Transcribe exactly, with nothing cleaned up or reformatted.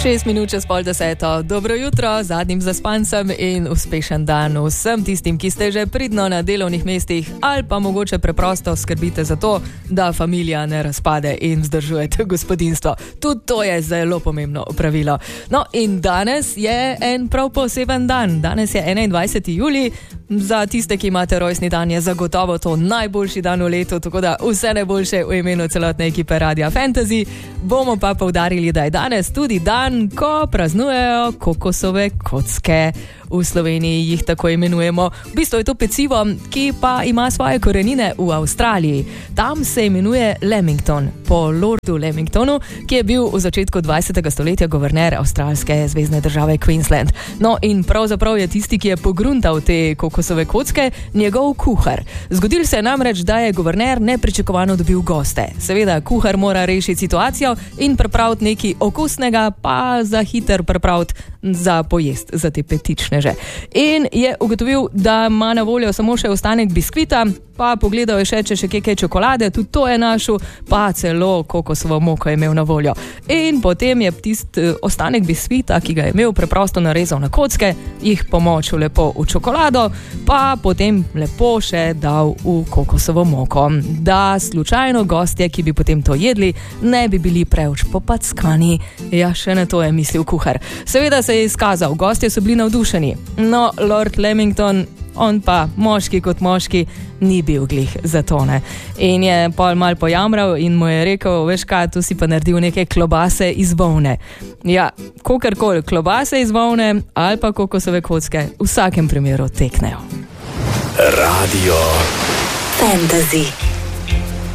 Šest minut čez pol deseto. Dobro jutro, zadnjim zaspancem in uspešen dan vsem tistim, ki ste že pridno na delovnih mestih ali pa mogoče preprosto skrbite za to, da familija ne razpade in vzdržujete gospodinjstvo. Tudi to je zelo pomembno pravilo. No in danes je en prav poseben dan. Danes je enaindvajseti julij. Za tiste, ki imate rojstni dan, je zagotovo to najboljši dan v letu, tako da vse najboljše v imenu celotne ekipe Radia Fantasy. Bomo pa poudarili, da je danes tudi dan, ko praznujejo kokosove kocke. V Sloveniji jih tako imenujemo. V bistvu je to pecivo, ki pa ima svoje korenine v Avstraliji. Tam se imenuje Lamington, po lordu Lamingtonu, ki je bil v začetku dvajsetega stoletja guverner avstralske zvezne države Queensland. No in pravzaprav je tisti, ki je pogruntal te kokosove kocke, njegov kuhar. Zgodilo se je namreč, da je guverner nepričakovano dobil goste. Seveda, kuhar mora rešiti situacijo in pripraviti nekaj okusnega, pa za hiter pripraviti za pojest, za te petičneže. In je ugotovil, da ima na voljo samo še ostanek biskvita, pa pogledal je še, če še kaj čokolade, tudi to je našel, pa celo kokosovo moko je imel na voljo. In potem je tist ostanek biskvita, ki ga je imel, preprosto narezal na kocke, jih pomočil lepo v čokolado, pa potem lepo še dal v kokosovo moko. Da slučajno gostje, ki bi potem to jedli, ne bi bili preveč popackani. Ja, še ne to je mislil kuhar. Seveda se je izkazal, gostje so bili navdušeni. No, Lord Lamington, on pa, moški kot moški, ni bil glih za to, ne. In je pol mal pojamral in mu je rekel, veš kaj, tu si pa naredil neke klobase iz volne. Ja, kokarkoli, klobase iz volne ali pa kokosove kocke, v vsakem primeru teknejo. Radio Fantasy.